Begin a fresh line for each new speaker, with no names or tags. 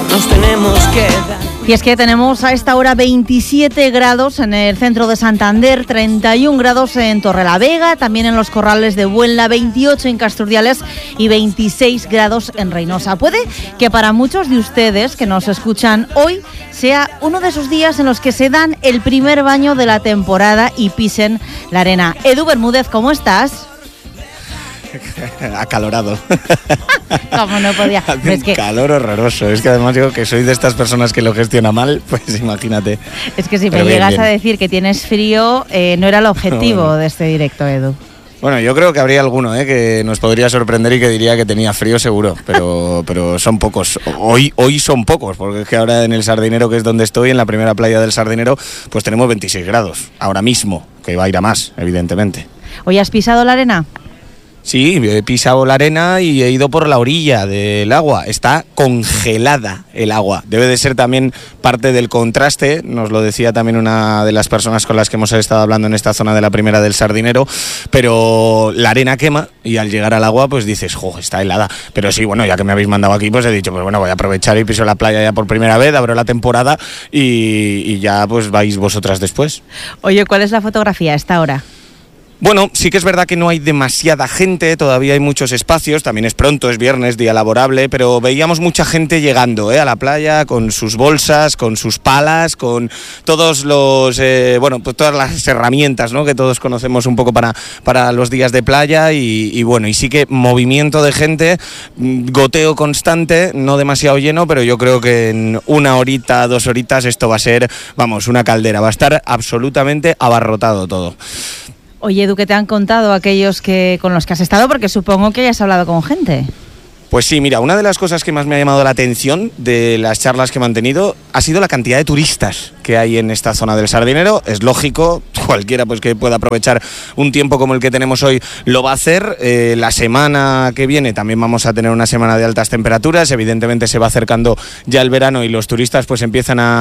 nos tenemos que dar.
Y es que tenemos a esta hora 27 grados en el centro de Santander, 31 grados en Torrelavega, también en los Corrales de Buenla, 28 en Casturdiales y 26 grados en Reynosa. Puede que para muchos de ustedes que nos escuchan hoy sea uno de esos días en los que se dan el primer baño de la temporada y pisen la arena. Edu Bermúdez, ¿cómo estás?
Acalorado.
Como no podía.
Hace un calor horroroso. Es que además digo que soy de estas personas que lo gestiona mal, pues imagínate.
Es que si
Pero
me
bien,
llegas
bien.
a decir que tienes frío, no era el objetivo de este directo, Edu.
Bueno, yo creo que habría alguno que nos podría sorprender y que diría que tenía frío seguro, pero son pocos. Hoy son pocos, porque es que ahora en el Sardinero, que es donde estoy, en la primera playa del Sardinero, pues tenemos 26 grados, ahora mismo, que va a ir a más, evidentemente.
¿Hoy has pisado la arena?
Sí, he pisado la arena y he ido por la orilla del agua. Está congelada el agua. Debe de ser también parte del contraste, nos lo decía también una de las personas con las que hemos estado hablando en esta zona de la primera del Sardinero, pero la arena quema y al llegar al agua pues dices, ¡jo, está helada! Pero sí, bueno, ya que me habéis mandado aquí, pues he dicho, pues bueno, voy a aprovechar y piso la playa ya por primera vez, abro la temporada y ya pues vais vosotras después.
Oye, ¿cuál es la fotografía a esta hora?
Bueno, sí que es verdad que no hay demasiada gente, todavía hay muchos espacios, también es pronto, es viernes, día laborable, pero veíamos mucha gente llegando a la playa con sus bolsas, con sus palas, con todos los, pues todas las herramientas, ¿no?, que todos conocemos un poco para los días de playa y bueno, y sí que movimiento de gente, goteo constante, no demasiado lleno, pero yo creo que en una horita, 2 horitas esto va a ser, vamos, una caldera, va a estar absolutamente abarrotado todo.
Oye, Edu, ¿qué te han contado aquellos con los que has estado? Porque supongo que hayas hablado con gente.
Pues sí, mira, una de las cosas que más me ha llamado la atención de las charlas que he mantenido ha sido la cantidad de turistas que hay en esta zona del Sardinero. Es lógico, cualquiera pues que pueda aprovechar un tiempo como el que tenemos hoy lo va a hacer. La semana que viene también vamos a tener una semana de altas temperaturas. Evidentemente se va acercando ya el verano y los turistas pues empiezan a